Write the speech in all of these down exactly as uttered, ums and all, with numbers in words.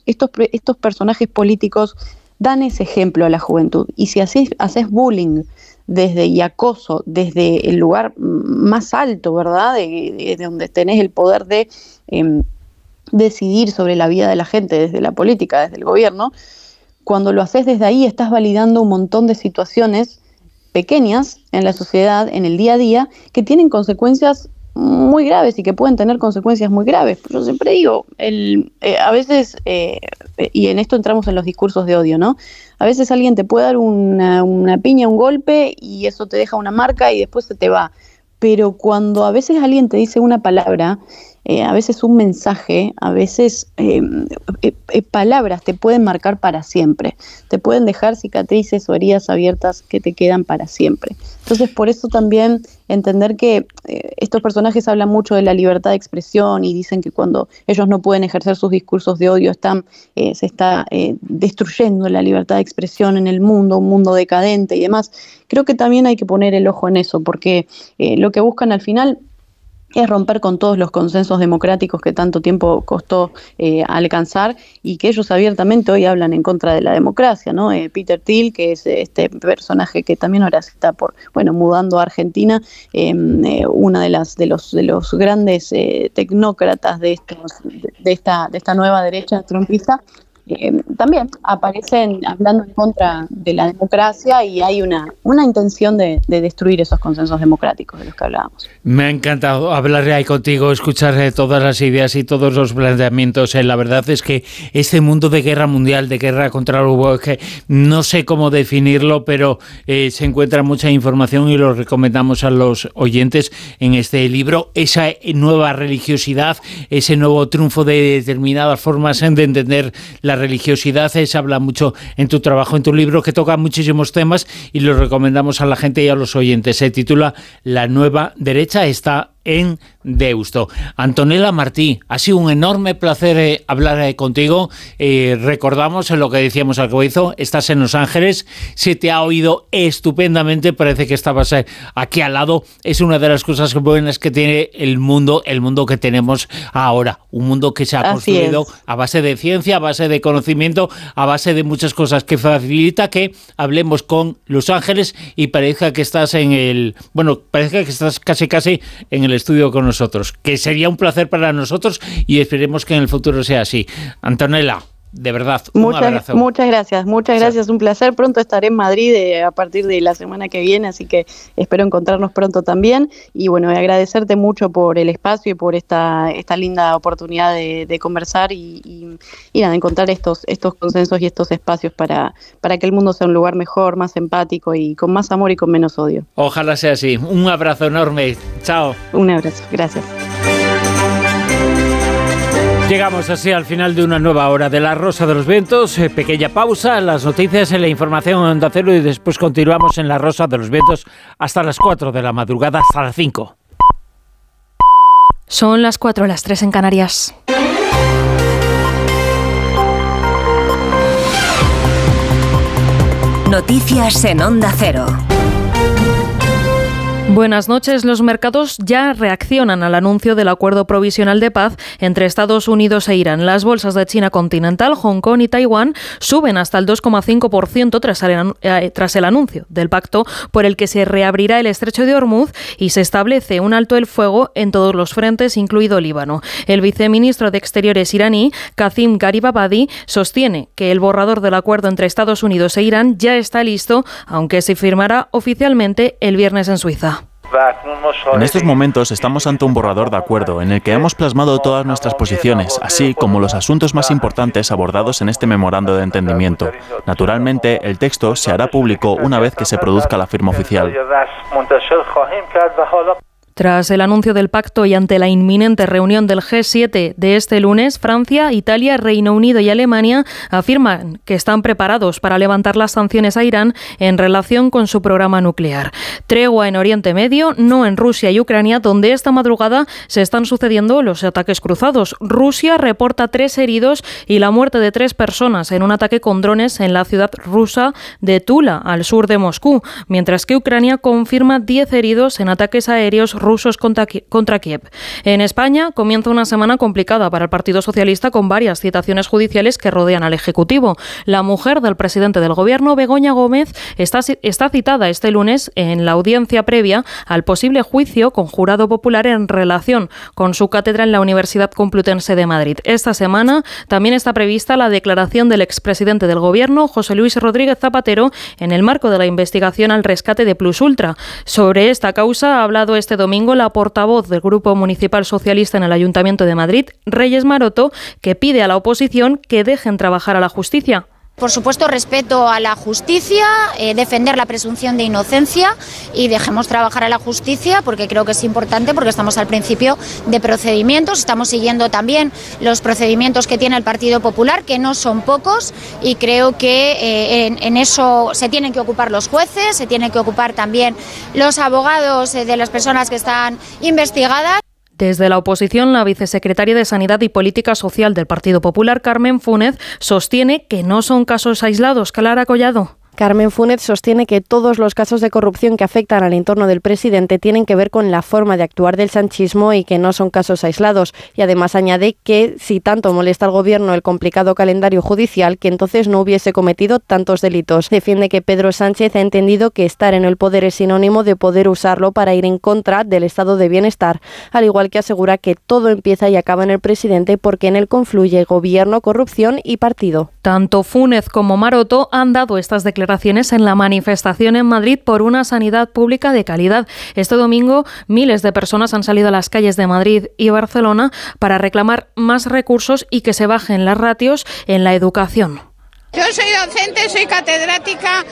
estos, estos personajes políticos dan ese ejemplo a la juventud. Y si haces, haces bullying desde y acoso desde el lugar más alto, ¿verdad? De, de, de donde tenés el poder de eh, decidir sobre la vida de la gente, desde la política, desde el gobierno, cuando lo haces desde ahí estás validando un montón de situaciones pequeñas en la sociedad, en el día a día, que tienen consecuencias muy graves y que pueden tener consecuencias muy graves. Yo siempre digo, el, eh, a veces, eh, y en esto entramos en los discursos de odio, ¿no? A veces alguien te puede dar una, una piña, un golpe, y eso te deja una marca y después se te va. Pero cuando a veces alguien te dice una palabra, eh, a veces un mensaje, a veces eh, eh, eh, palabras te pueden marcar para siempre, te pueden dejar cicatrices o heridas abiertas que te quedan para siempre. Entonces, por eso también entender que eh, estos personajes hablan mucho de la libertad de expresión y dicen que cuando ellos no pueden ejercer sus discursos de odio, están, eh, se está eh, destruyendo la libertad de expresión en el mundo, un mundo decadente y demás. Creo que también hay que poner el ojo en eso, porque eh, lo que buscan al final es romper con todos los consensos democráticos que tanto tiempo costó eh, alcanzar, y que ellos abiertamente hoy hablan en contra de la democracia, ¿no? Eh, Peter Thiel, que es este personaje que también ahora se está por, bueno, mudando a Argentina, eh, eh, una de las de los de los grandes eh, tecnócratas de estos de, de esta de esta nueva derecha trumpista. Eh, también aparecen hablando en contra de la democracia, y hay una, una intención de, de destruir esos consensos democráticos de los que hablábamos. Me ha encantado hablar ahí contigo, escuchar eh, todas las ideas y todos los planteamientos. Eh, la verdad es que este mundo de guerra mundial, de guerra contra el robot, que no sé cómo definirlo, pero eh, se encuentra mucha información y lo recomendamos a los oyentes en este libro. Esa nueva religiosidad, ese nuevo triunfo de determinadas formas de entender la La religiosidad, se habla mucho en tu trabajo, en tu libro, que toca muchísimos temas y lo recomendamos a la gente y a los oyentes. Se titula La nueva derecha, está en Deusto. Antonella Martí, ha sido un enorme placer eh, hablar eh, contigo. Eh, recordamos en lo que decíamos al comienzo, estás en Los Ángeles, se te ha oído estupendamente, parece que estabas eh, aquí al lado. Es una de las cosas buenas que tiene el mundo, el mundo que tenemos ahora, un mundo que se ha Así construido es. a base de ciencia, a base de conocimiento, a base de muchas cosas, que facilita que hablemos con Los Ángeles y parezca que estás en el, bueno, parece que estás casi casi en el estudio con nosotros, que sería un placer para nosotros y esperemos que en el futuro sea así. Antonella, de verdad, muchas, un abrazo. Muchas gracias, muchas gracias, un placer. Pronto estaré en Madrid eh, a partir de la semana que viene, así que espero encontrarnos pronto también. Y bueno, agradecerte mucho por el espacio y por esta, esta linda oportunidad de, de conversar y, y, y nada, encontrar estos, estos consensos y estos espacios para, para que el mundo sea un lugar mejor, más empático y con más amor y con menos odio. Ojalá sea así. Un abrazo enorme. Chao. Un abrazo, gracias. Llegamos así al final de una nueva hora de La Rosa de los Vientos. Eh, pequeña pausa, las noticias en la información en Onda Cero y después continuamos en La Rosa de los Vientos hasta las cuatro de la madrugada, hasta las cinco. Son las cuatro, las tres en Canarias. Noticias en Onda Cero. Buenas noches. Los mercados ya reaccionan al anuncio del acuerdo provisional de paz entre Estados Unidos e Irán. Las bolsas de China continental, Hong Kong y Taiwán suben hasta el dos coma cinco por ciento tras el, eh, tras el anuncio del pacto por el que se reabrirá el estrecho de Hormuz y se establece un alto el fuego en todos los frentes, incluido Líbano. El viceministro de Exteriores iraní, Qasem Gharibabadi, sostiene que el borrador del acuerdo entre Estados Unidos e Irán ya está listo, aunque se firmará oficialmente el viernes en Suiza. En estos momentos estamos ante un borrador de acuerdo en el que hemos plasmado todas nuestras posiciones, así como los asuntos más importantes abordados en este memorando de entendimiento. Naturalmente, el texto se hará público una vez que se produzca la firma oficial. Tras el anuncio del pacto y ante la inminente reunión del G siete de este lunes, Francia, Italia, Reino Unido y Alemania afirman que están preparados para levantar las sanciones a Irán en relación con su programa nuclear. Tregua en Oriente Medio, no en Rusia y Ucrania, donde esta madrugada se están sucediendo los ataques cruzados. Rusia reporta tres heridos y la muerte de tres personas en un ataque con drones en la ciudad rusa de Tula, al sur de Moscú, mientras que Ucrania confirma diez heridos en ataques aéreos rusos rusos contra, contra Kiev. En España comienza una semana complicada para el Partido Socialista con varias citaciones judiciales que rodean al Ejecutivo. La mujer del presidente del Gobierno, Begoña Gómez, está, está citada este lunes en la audiencia previa al posible juicio con jurado popular en relación con su cátedra en la Universidad Complutense de Madrid. Esta semana también está prevista la declaración del expresidente del Gobierno, José Luis Rodríguez Zapatero, en el marco de la investigación al rescate de Plus Ultra. Sobre esta causa ha hablado este domingo la portavoz del Grupo Municipal Socialista en el Ayuntamiento de Madrid, Reyes Maroto, que pide a la oposición que dejen trabajar a la justicia. Por supuesto, respeto a la justicia, eh, defender la presunción de inocencia y dejemos trabajar a la justicia porque creo que es importante, porque estamos al principio de procedimientos, estamos siguiendo también los procedimientos que tiene el Partido Popular, que no son pocos, y creo que eh, en, en eso se tienen que ocupar los jueces, se tienen que ocupar también los abogados eh, de las personas que están investigadas. Desde la oposición, la vicesecretaria de Sanidad y Política Social del Partido Popular, Carmen Fúnez, sostiene que no son casos aislados. Clara Collado. Carmen Fúnez sostiene que todos los casos de corrupción que afectan al entorno del presidente tienen que ver con la forma de actuar del sanchismo y que no son casos aislados. Y además añade que si tanto molesta al Gobierno el complicado calendario judicial, que entonces no hubiese cometido tantos delitos. Defiende que Pedro Sánchez ha entendido que estar en el poder es sinónimo de poder usarlo para ir en contra del estado de bienestar, al igual que asegura que todo empieza y acaba en el presidente porque en él confluye Gobierno, corrupción y partido. Tanto Fúnez como Maroto han dado estas declaraciones en la manifestación en Madrid por una sanidad pública de calidad. Este domingo, miles de personas han salido a las calles de Madrid y Barcelona para reclamar más recursos y que se bajen las ratios en la educación. Yo soy docente, soy catedrática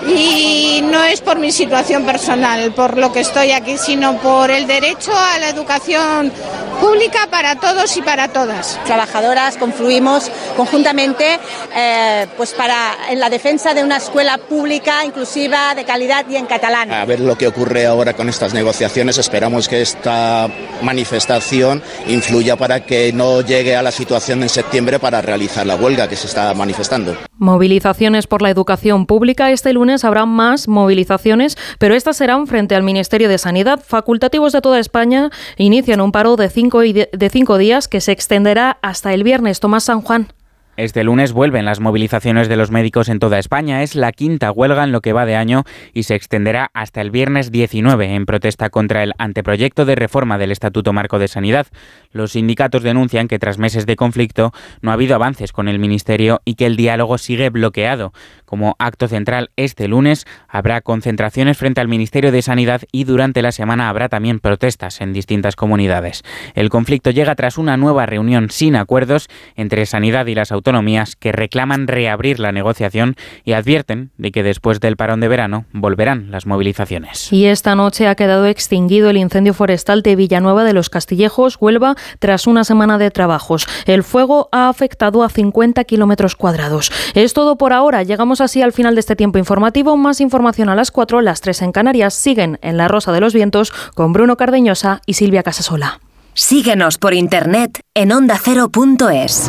y no es por mi situación personal, por lo que estoy aquí, sino por el derecho a la educación pública para todos y para todas. Trabajadoras confluimos conjuntamente eh, pues para en la defensa de una escuela pública, inclusiva, de calidad y en catalán. A ver lo que ocurre ahora con estas negociaciones. Esperamos que esta manifestación influya para que no llegue a la situación en septiembre para realizar la huelga que se está manifestando. Movilizaciones por la educación pública. Este lunes habrá más movilizaciones, pero estas serán frente al Ministerio de Sanidad. Facultativos de toda España inician un paro de cinco, y de, de cinco días que se extenderá hasta el viernes. Tomás San Juan. Este lunes vuelven las movilizaciones de los médicos en toda España. Es la quinta huelga en lo que va de año y se extenderá hasta el viernes diecinueve en protesta contra el anteproyecto de reforma del Estatuto Marco de Sanidad. Los sindicatos denuncian que tras meses de conflicto no ha habido avances con el Ministerio y que el diálogo sigue bloqueado. Como acto central, este lunes habrá concentraciones frente al Ministerio de Sanidad y durante la semana habrá también protestas en distintas comunidades. El conflicto llega tras una nueva reunión sin acuerdos entre Sanidad y las autonomías que reclaman reabrir la negociación y advierten de que después del parón de verano volverán las movilizaciones. Y esta noche ha quedado extinguido el incendio forestal de Villanueva de los Castillejos, Huelva, tras una semana de trabajos. El fuego ha afectado a cincuenta kilómetros cuadrados. Es todo por ahora. Llegamos así al final de este tiempo informativo. Más información a las cuatro, las tres en Canarias. Siguen en La Rosa de los Vientos con Bruno Cardeñosa y Silvia Casasola. Síguenos por internet en onda cero punto es.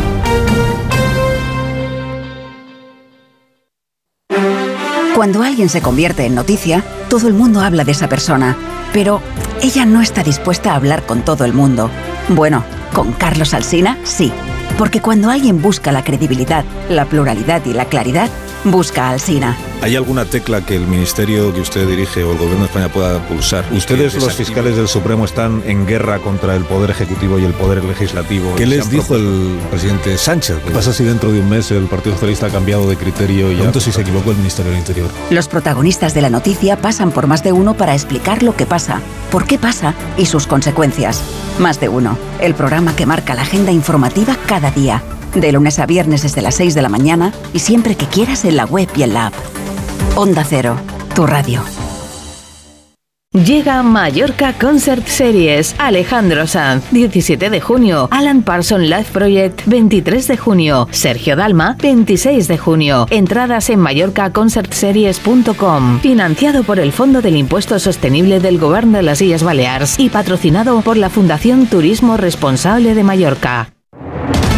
Cuando alguien se convierte en noticia, todo el mundo habla de esa persona. Pero ella no está dispuesta a hablar con todo el mundo. Bueno, con Carlos Alsina, sí. Porque cuando alguien busca la credibilidad, la pluralidad y la claridad, busca a Alsina. ¿Hay alguna tecla que el ministerio que usted dirige o el gobierno de España pueda pulsar? Ustedes, los fiscales del Supremo, están en guerra contra el Poder Ejecutivo y el Poder Legislativo. ¿Qué les dijo el presidente Sánchez? ¿Qué pasa si dentro de un mes el Partido Socialista ha cambiado de criterio y ya si se equivocó el Ministerio del Interior? Los protagonistas de la noticia pasan por Más de Uno para explicar lo que pasa, por qué pasa y sus consecuencias. Más de Uno, el programa que marca la agenda informativa cada día. De lunes a viernes desde las seis de la mañana y siempre que quieras en la web y en la app. Onda Cero, tu radio. Llega Mallorca Concert Series. Alejandro Sanz, diecisiete de junio. Alan Parsons Live Project, veintitrés de junio. Sergio Dalma, veintiséis de junio. Entradas en mallorca concert series punto com. Financiado por el Fondo del Impuesto Sostenible del Govern de las Illes Balears y patrocinado por la Fundación Turismo Responsable de Mallorca.